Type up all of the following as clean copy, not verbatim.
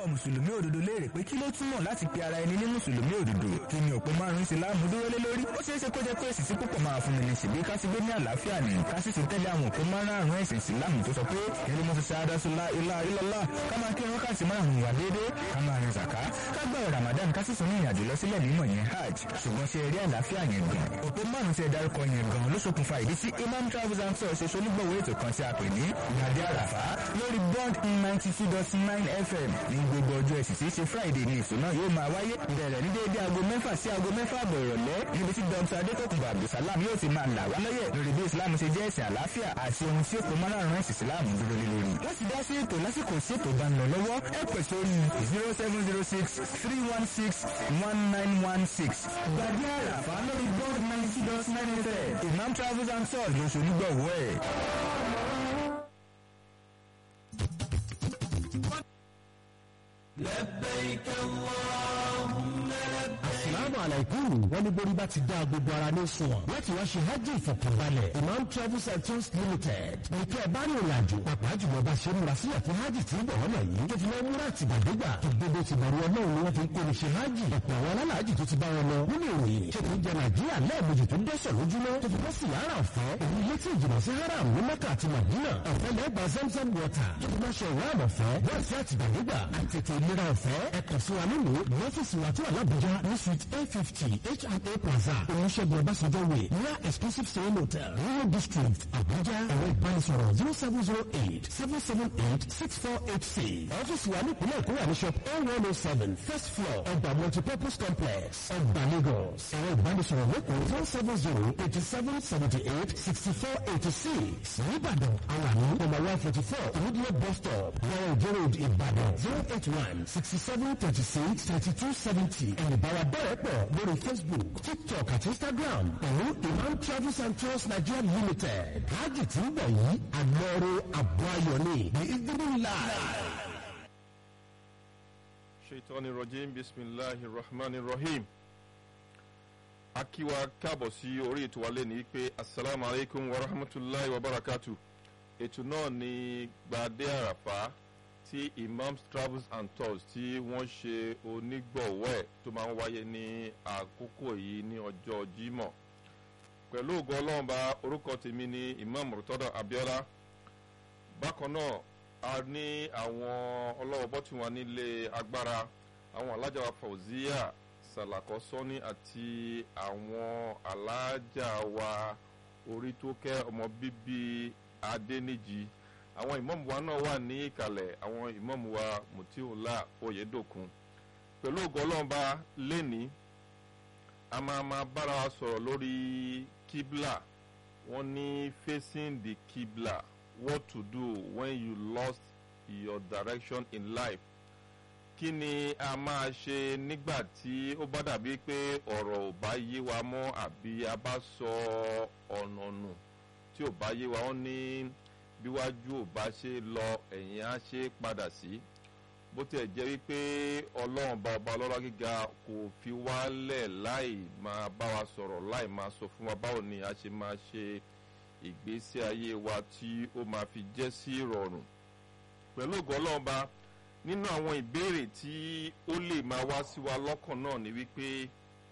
lọ́wọ́ mùsùlùmí òdodo léèrè pé kí ló túmọ̀ láti pe ara ẹni ní mùsùlùmí òdodo, kí ni òpó márùn-ún ìsìláàmù dúró lé lórí. Ó ṣeé ṣe kó jẹ́ pé èsì sí púpọ̀ máa fún mi ní ṣèbí ká sì gbé ní àlàáfíà ní ká sì tẹ̀lé àwọn òpó márùn-ún ẹ̀sìn ìsìláàmù tó sọ pé kẹrí mọ́ sí ṣáádásúlá ilá ilọ́lá, ká máa kírun ká sì márùn-ún wà déédéé, ká máa rin zàká, ká gbààwẹ̀ Ramadan, ká sì sún ní ìrìnàjò lọ sílẹ̀ mímọ́ yẹn hajj. Ṣùgbọ́n ṣe eré àlàáfíà yẹn gan. Òpó márùn-ún tí ẹ dárúkọ yẹn gan ló ṣokùnfà ìdí tí Imam Travels and Tours ṣe ṣolúgbọ̀wé ètò kan tí a pè ní Ìgbàdé Àràfá lórí Bond 92.9 FM ní gbogbo ọjọ́ ẹ̀sìn tí í ṣe Friday ní ètò náà yóò máa wáyé bẹ̀rẹ̀ ní déédéé aago 6 sí aago 6 àbọ̀ ìrọ̀lẹ́ níbi tí Dr. Adétòkùnbọ̀ Abdulsalam yóò ti máa là wá lọ́yẹ̀ lórí bí Islam ṣe jẹ́ ẹ̀sìn àlàáfíà àti ohun tí òpó márùn-ún ẹ̀sìn Islam dúró lé lórí. Láti dá sí ètò lásìkò sí ètò bá ń lọ lọ́wọ́ ẹ pè sórí 0706 316 1916. Ìgbàdé Àràfá lórí Bond 92.9 FM. Imam Travels and Tours ló ṣolúgbọ̀wọ́ ẹ̀. لبيك اللهم لبيك. Assalamu alaikum. Wọ́n ní borí bá ti dá gbogbo ara ní sunwọ̀n láti wá ṣe hajj ìfọ̀kànbalẹ̀. Imam Travels and Tours Limited. Nìkẹ́ ẹ̀ bá ní ìrìnàjò. Pàpà jùlọ bá ṣe múra sílẹ̀ fún hajj tí ń bọ̀ wọ́n yìí. Tó fi lọ múra àtìgbàdégbà. Tó gbogbo ti bẹ̀rù ọlọ́run ni wọ́n fi ń kó ní ṣe hajj. Ọ̀pọ̀ àwọn alálàájì tó ti bá wọn lọ. Nínú ìròyìn ṣe kò jẹ Nàìjíríà lẹ́ẹ̀mejì tó dẹ́sẹ̀ lójúmọ́. Tó fi bọ́ sí yàrá ọ̀fẹ́. Èyí ilé tí ìjìnà sí haram ní Mẹ́kà àti Màdínà. Ọ̀fẹ́ lẹ́gbà Zamzam water. Tó fi máa ṣe ìwárà ọ̀fẹ́. Wọ́n ti àtìgbàdégbà. Àtètè ìlera ọ̀fẹ́. Ẹ̀kọ́ sí wa nílùú ní ọ́fíìsì wa tó wà l'Àbújá ní suite A50 H&A Plaza Olúṣẹ́gun Ọbásanjọ́ Way near exclusive staying hotel Royal District Abuja. Ẹ̀rọ ìbánisọ̀rọ̀ 0708 778 6486. Ọ́fíìsì wa nípìnlẹ̀ Èkó wà ní shop A107 first floor ọgbà multipurpose complex ọgbà Lagos. Ẹ̀rọ ìbánisọ̀rọ̀ lẹ́kọ̀ọ́ 070 87 78 64 86. Níbàdàn àwọn àmì number 144 Ìmúdílé bus stop Royal Ìdí Road Ìbàdàn 081 67 36 32 70. Ẹ̀nìbára bẹ̀rẹ̀ pọ̀ lórí Facebook, TikTok àti Instagram pẹ̀lú Imam Travels and Tours Nigeria Limited. Hajj tí ń bọ̀ yìí àlọ́rọ̀ àbọ̀ ayọ̀ ni ní ìdílé. Shaitani rajim, bismillahir rahmanir rahim. Akiwa káàbọ̀ sí orí ètò wa lẹ́ni pé assalamu alaikum wa rahmatullahi wa barakatuh. Ètò náà ni Gbàdé Àràfá tí Imam Travels and Tours tí wọ́n ṣe onígbọ̀wọ́ ẹ̀ tó máa ń wáyé ní àkókò yìí ní ọjọ́ Jímọ̀. Pẹ̀lú ògo Ọlọ́run bá orúkọ tèmi ní Imam Murtada Abiola. Bákan náà a ní àwọn ọlọ́wọ́ bọ́tù wa nílé agbára, àwọn alájà wa Fauziya Salako Sọ́ni àti àwọn alájà wa Orítókẹ́ ọmọ bíbí Adéníjì. Àwọn ìmáàmù wa náà wà ní ìkàlẹ̀, àwọn ìmáàmù wa Mutiula Oyedokun. Pẹ̀lú ògo Ọlọ́run bá lẹ́ni a máa bára wa sọ̀rọ̀ lórí kíbla. Wọ́n ní facing the kíbla, what to do when you lost your direction in life. Kí ni a máa ṣe nígbà tí ó bá dàbí pé ọ̀rọ̀ ò bá yé wa mọ́ àbí a bá sọ ọ̀nà nù tí ò bá yé wa. Wọ́n ní bíwájú ò bá ṣe lọ ẹ̀yìn á ṣe padà sí. Bó tiẹ̀ jẹ́ wípé Ọlọ́run bá ọba ọlọ́lá gíga kò fi wálẹ̀ láì máa bá wa sọ̀rọ̀, láì máa sọ fún wa báwo ni a ṣe máa ṣe ìgbésí ayé wa tí ó máa fi jẹ́ sí ìrọ̀rùn. Pẹ̀lú ògo Ọlọ́run bá nínú àwọn ìbéèrè tí ó lè máa wá sí wa lọ́kàn náà ni wípé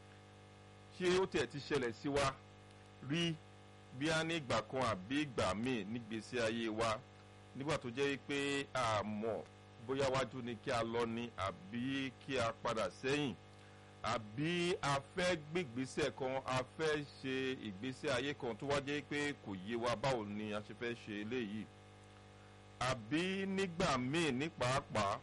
ṣé ó tiẹ̀ ti ṣẹlẹ̀ sí wa rí bí a ní ìgbà kan àbí ìgbà míì nígbésí ayé wa nígbà tó jẹ́ wípé a mọ̀ bóyá wájú ni kí a lọ ni àbí kí a padà sẹ́yìn, àbí a fẹ́ gbégbésẹ̀ kan, a fẹ́ ṣe ìgbésí ayé kan tó wá jẹ́ pé kò yé wa báwo ni a ṣe fẹ́ ṣe eléyìí, àbí nígbà míì ní pàápàá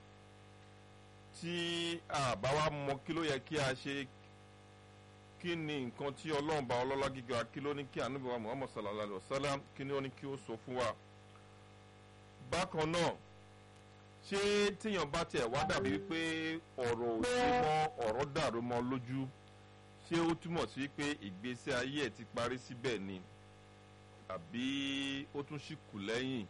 tí a bá wá mọ kí ló yẹ kí a ṣe, kí ni nǹkan tí Ọlọ́run bá ọlọ́lá gíga kí ló ní kí Ànábì wa Muhammad sallallahu alaihi wasallam kí ni ó ní kí ó sọ fún wa. Bákan náà ṣé tíyàn bá tiẹ̀ wá dàbí pé ọ̀rọ̀ ò sí mọ́, ọ̀rọ̀ dàrú mọ́ lójú, ṣé ó túmọ̀ sí pé ìgbésí ayé ẹ̀ ti parí síbẹ̀ ni àbí ó tún ṣì kù lẹ́yìn?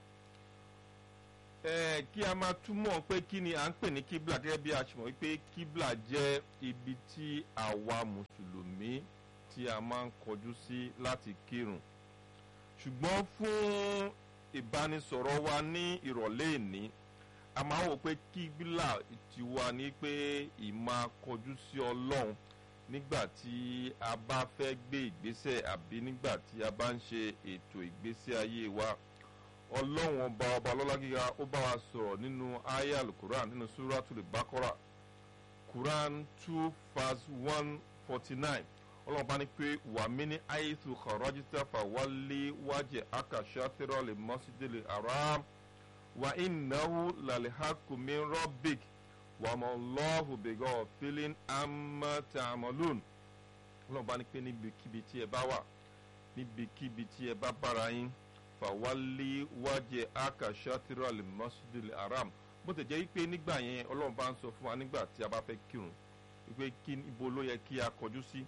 Kí a máa túmọ̀ pé kí ni à ń pè ní kíbla gẹ́gẹ́ bí a ṣe mọ̀ wípé kíbla jẹ́ ibi tí àwa mùsùlùmí tí a máa ń kọjú sí láti kírun. Ṣùgbọ́n fún ìbánisọ̀rọ̀ wa ní ìrọ̀lẹ́ ìní a máa wò pé kíbílà ti wà ní pé ìmáa kọjú sí ọlọ́run nígbà tí a bá fẹ́ gbé ìgbésẹ̀ àbí nígbà tí a bá ń ṣe ètò ìgbésí ayé wa. Ọlọ́run ọba lọ́lá gíga ó bá wa sọ̀rọ̀ nínú aya al-Quran nínú Suratul Baqarah Quran 2 verse 149. Ọlọ́run bá ní pé wa min haythu kharajta fawalli wajhaka shatral masjidil haram wa innahu lalhaqqu min rabbik wa ma Allahu bighafilin amma ta'malun. Ọlọ́run bá ní pé níbikíbi tí ẹ bá wà, níbikíbi tí ẹ bá bára yín, fawalli wajhaka shatral masjidil haram. Bó ti jẹ́ pé nígbà yẹn Ọlọ́run bá ń sọ fún wa nígbà tí a bá fẹ́ kírun wípé ibo ló yẹ kí a kọjú sí.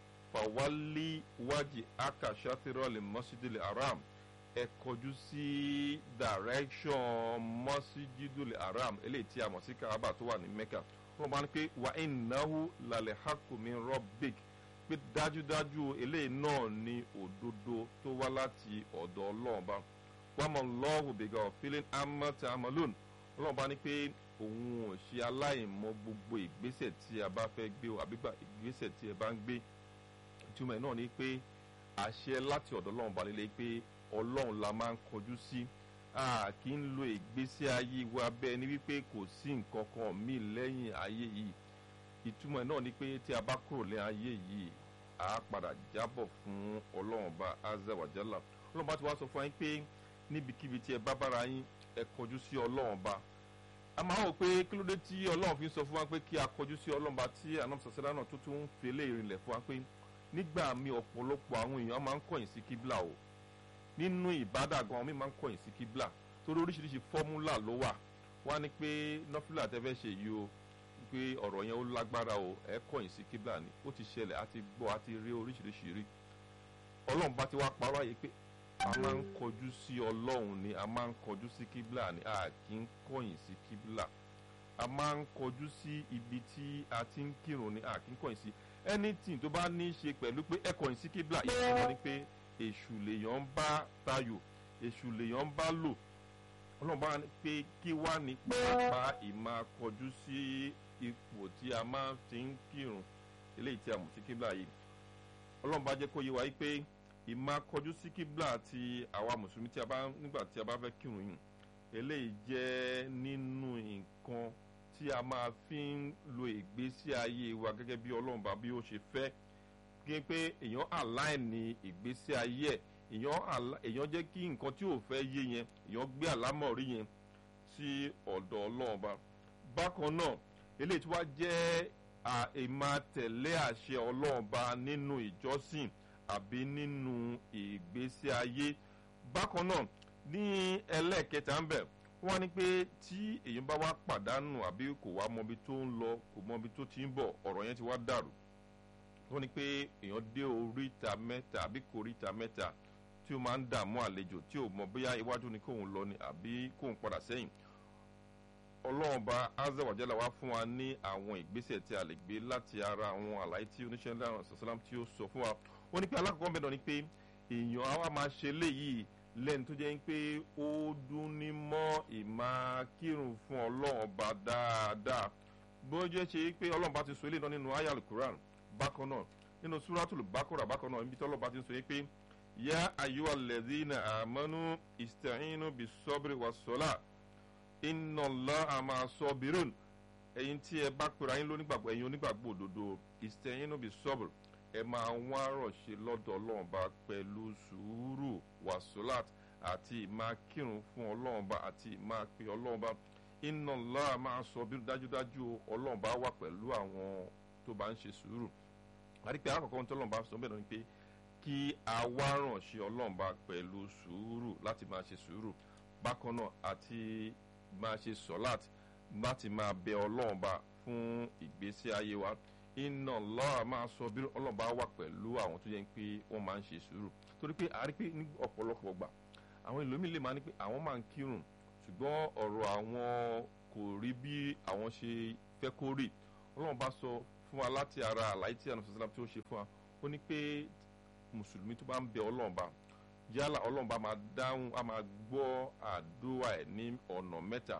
Fawalli wajhaka shatral masjidil haram, ẹ kọjú sí direction masjidul haram eléyìí tí a mọ̀ sí Kaaba tó wà ní Mecca. Wọ́n bá ní pé wa innahu lalhaqqu min rabbik, pé dájúdájú eléyìí náà ni òdodo tó wá láti ọ̀dọ̀ Ọlọ́run bá. Wa ma Allahu bighafilin amma ta'malun. Ọlọ́run bá ní pé òun ò ṣe aláìmọ̀ gbogbo ìgbésẹ̀ tí a bá fẹ́ gbé o àbí ìgbésẹ̀ tí ẹ bá ń gbé. Ìtumọ̀ náà ni pé àṣẹ láti ọ̀dọ̀ Ọlọ́run bá lélẹ̀ pé Ọlọ́run la máa ń kọjú sí. A kì í lo ìgbésí ayé wa bẹ́ẹ̀ ni wípé kò sí nǹkan kan míì lẹ́yìn ayé yìí. Ìtumọ̀ náà ni pé tí a bá kúrò lé ayé yìí, a padà jábọ̀ fún Ọlọ́run bá azza wa jalla. Ọlọ́run bá ti wá sọ fún yín pé níbikíbi tí ẹ bá bára yín, ẹ kọjú sí Ọlọ́run bá. A máa wò pé kí ló dé tí Ọlọ́run fi ń sọ fún wa pé kí a kọjú sí Ọlọ́run bá, tí Ànábì sọ̀sẹ́lá náà tó tún ń fi eléyìí rinlẹ̀ fún wa pé nígbà míì ọ̀pọ̀lọpọ̀ àwọn èèyàn máa ń kọ̀yìn sí kíbla o. Nínú ìbádà gan àwọn míì máa ń kọ̀yìn sí kíbla torí oríṣiríṣi fọ́múlà ló wà. Wọ́n á ní pé nọ́fìlà tẹ́ fẹ́ ṣe yìí o, pé ọ̀rọ̀ yẹn ó lágbára o, ẹ kọ̀yìn sí kíbla ni. Ó ti ṣẹlẹ̀, a ti gbọ́, a ti rí oríṣiríṣi rí. Ọlọ́run bá ti wá parọ́ àyè pé a máa ń kọjú sí Ọlọ́run ni, a máa ń kọjú sí kíbla ni, a kì í kọ̀yìn sí kíbla. A máa ń kọjú sí ibi tí a ti ń kírun ni, a kì í kọ̀yìn sí. Anything tó bá ní í ṣe pẹ̀lú pé ẹ kọ̀yìn sí kíbla, ìṣòro ni pé èṣù lèèyàn ń bá tayò, èṣù lèèyàn ń bá lò. Ọlọ́run bá ní pé kí wá ní pàápàá ìmáa kọjú sí ipò tí a máa ti ń kírun eléyìí tí a mọ̀ sí kíbla yìí. Ọlọ́run bá jẹ́ kó yé wa pé ìmáa kọjú sí kíbla ti àwa mùsùlùmí tí a bá nígbà tí a bá fẹ́ kírun yìí, eléyìí jẹ́ nínú nǹkan tí a máa fi ń lo ìgbésí ayé wa gẹ́gẹ́ bí Ọlọ́run bá bí ó ṣe fẹ́. Gẹ́gẹ́ pé èèyàn align ìgbésí ayé ẹ̀, èèyàn jẹ́ kí nǹkan tí ò fẹ́ yé yẹn, èèyàn gbé àlámọ̀rí yẹn sí ọ̀dọ̀ Ọlọ́run bá. Bákan náà eléyìí tí wá jẹ́ ìmáa tẹ̀lé àṣẹ Ọlọ́run bá nínú ìjọsìn àbí nínú ìgbésí ayé. Bákan náà ní ẹlẹ́ẹ̀kẹta ń bẹ̀ wọ́n ní pé tí èèyàn bá wá pàdánù àbí kò wá mọbi tó ń lọ, kò mọbi tó ti ń bọ̀, ọ̀rọ̀ yẹn ti wá dàrú. Wọ́n ní pé èèyàn dé oríta mẹ́ta àbí kòríta mẹ́ta tí ó máa ń dààmú àlejò tí ò mọ bóyá iwájú ni kóun lọ ni àbí kóun padà sẹ́yìn. Ọlọ́run bá azza wa jalla wá fún wa ní àwọn ìgbésẹ̀ tí a lè gbé láti ara àwọn àlàyé tí oníṣẹ́ ńlá sàlám tí ó sọ fún wa. Wọ́n ní pé alákọ̀ọ́kọ́ bẹ̀rẹ̀ ni pé èèyàn á wá máa ṣe léyìí lẹ́nu tó jẹ́ pé ó dún ní mọ́ ìmáa kírun fún Ọlọ́run bá dáadáa. Bó jẹ́ ṣe pé Ọlọ́run bá ti sọ eléyìí náà nínú aya al-Quran. Bákan náà nínú Suratul Baqarah bákan náà ibi tí Ọlọ́run bá ti sọ pé ya ayyuhal ladhina amanu ista'inu bis-sabri was-salah inna Allaha ma'as-sabirin. Ẹ̀yin tí ẹ bá pera yín lónígbàgbọ́, ẹ̀yin onígbàgbọ́ òdodo, ista'inu bis-sabr, ẹ máa wá rọ̀ṣe lọ́dọ̀ Ọlọ́run bá pẹ̀lú sùúrù was-salat àti máa kírun fún Ọlọ́run bá àti máa pe Ọlọ́run bá. Inna Allaha ma'as-sabirin, dájúdájú Ọlọ́run bá wà pẹ̀lú àwọn tó bá ń ṣe sùúrù. Àti pé àkọ́kọ́ ohun tí Ọlọ́run bá sọ bẹ́ẹ̀ ni pé kí a wá ránṣẹ́ Ọlọ́run bá pẹ̀lú sùúrù, láti máa ṣe sùúrù. Bákan náà àti máa ṣe sọ́láàt, láti máa bẹ Ọlọ́run bá fún ìgbésí ayé wa. Inna Allaha ma'as-sabirin, Ọlọ́run bá wà pẹ̀lú àwọn tó jẹ́ pé wọ́n máa ń ṣe sùúrù. Torí pé a rí pé ní ọ̀pọ̀lọpọ̀ gbà àwọn ẹlòmíì lè máa ní pé àwọn máa ń kírun ṣùgbọ́n ọ̀rọ̀ àwọn kò rí bí àwọn ṣe fẹ́ kó rí. Ọlọ́run bá sọ fún wa láti ara àlàyé tí Ànábì sallallahu alaihi wasallam tí ó ṣe fún wa, ó ní pé mùsùlùmí tó bá ń bẹ Ọlọ́run bá, yálà Ọlọ́run bá máa dáhùn, á máa gbọ́ àdúrà ẹ̀ ní ọ̀nà mẹ́ta.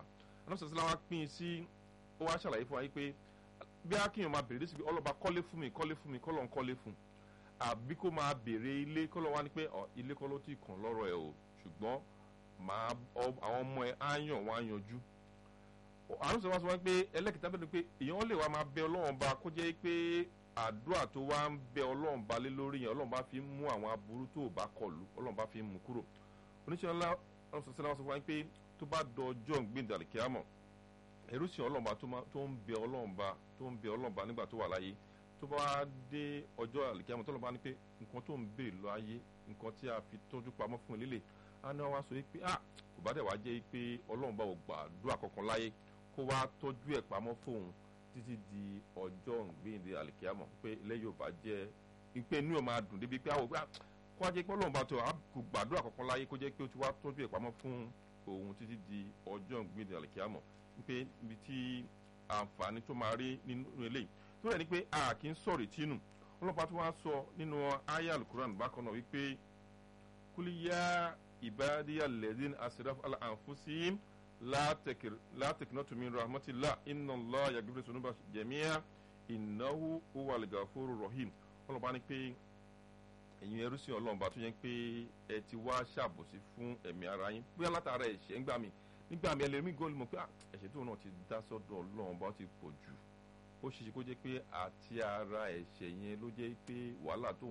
anamọ̀sọ̀sọ́lá wa pín sí ó wá ṣàlàyé fún wa yìí pé bí akínyàn máa bèrè lẹ́sìn pé ọlọ́ba kọ́lé fún mi kọ́lọ́ ń kọ́lé fún àbí kó máa bèrè ilé kọ́lọ́ wá ní pé ilé kọ́ ló ti kàn lọ́rọ̀ ẹ̀ o ṣùgbọ́n àwọn ọmọ ẹ̀ á yàn wọ́n á yanjú. àrùnsọ wa sọ wá pé ẹlẹ́kìtà bẹ́ẹ̀ ni pé èèyàn lè wá máa bẹ ọlọ́run ba kó jẹ́ pé àdúrà tó wá ń bẹ ọlọ́run ba lé lórí yẹn ọlọ́run bá fi ń mú àwọn aburú tó bá kọlù ọlọ́run bá fi ń mú kúrò. oníṣẹ́ ńlá ọ̀sán sọ wá pé tó bá dọjọ́ gbẹ̀dàlẹ̀ kíámọ̀ ẹrú sí ọlọ́run ba tó ń bẹ ọlọ́run ba nígbà tó wà láyé tó bá dé ọjọ́ àlìkíámọ̀ tó lọ́ bá ní pé nǹkan tó ń bè lọ ayé nǹkan tí a fi tọ́jú pamọ́ fún ilé á ní wá sọ pé kò bá dẹ̀ wá jẹ́ pé ọlọ́run bá ò gbàdúrà kankan láyé kó wá tọ́jú ẹ̀ pamọ́ fóun títí di ọjọ́ ìgbéyìnde àlìkíámọ̀ pé ilé yóò bá jẹ́ pé inú ẹ̀ máa dùn débi pé àwọn kó wá jẹ́ pé ọlọ́run bá tó kò gbàdúrà kankan láyé kó jẹ́ pé ó ti wá tọ́jú ẹ̀ pamọ́ fún òun títí di ọjọ́ ìgbéyìnde àlìkíámọ̀ pé ibi tí àǹfààní tó máa rí nínú eléyìí tó rẹ̀ ni pé a kì í sọ̀rọ̀ tínú ọlọ́pàá tó wá sọ nínú aya alukuran bákan náà wípé kúlíyà ìbádíyà lẹ́dín asiraf ala anfusihim látẹ̀kínọ́tù min rahmatillah inna Allah yaghfiru dhunuba jami'a innahu huwal ghafurur rahim ọlọ́pàá ní pé ẹ̀yin ẹrú sí ọlọ́ọ̀bá tó yẹ pé ẹ ti wá ṣàbòsí fún ẹ̀mí ara yín bóyá látara ẹ̀ṣẹ̀ nígbà mi ẹlẹ́mí gan lè mọ̀ pé ẹ̀ṣẹ̀ tó náà ti dá sọ́dọ̀ ọlọ́run bá ti pọ̀ jù ó ṣeéṣe kó jẹ́ pé àti ara ẹ̀ṣẹ̀ yẹn ló jẹ́ pé wàhálà tó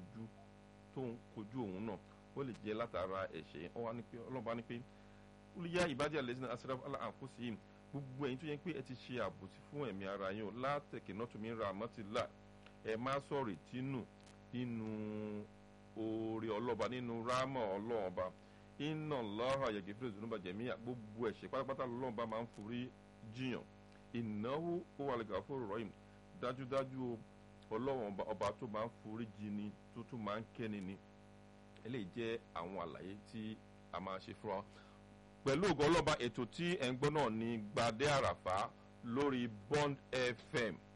ń kojú òun náà ó lè jẹ́ látara ẹ̀ṣẹ̀ yẹn ọlọ́run bá ní pé olùyá ìbàjẹ́ àlẹ́sìn asraf ala anfusihim gbogbo ẹ̀yin tó yẹ pé ẹ ti ṣe àbòsí fún ẹ̀mí ara yín o látẹ̀kínọ́tù min rahmatillah ẹ má sọ̀rọ̀ tínú nínú oore ọlọ́ba nínú rámọ̀ ọlọ́ọ̀ba inna Allaha yaghfiru dhunuba jami'a gbogbo ẹ̀ṣẹ̀ pátápátá lọ́lọ́run bá máa ń forí jiyàn innahu huwal ghafurur rahim dájúdájú ọlọ́run ọba tó máa ń forí jini tó tún máa ń kẹ́ni ni eléyìí jẹ́ àwọn àlàyé tí a máa ṣe fún wa pẹ̀lú ògo ọlọ́ba ètò tí ẹ̀ ń gbọ́ náà ní Gbadé Àràfá lórí Bond FM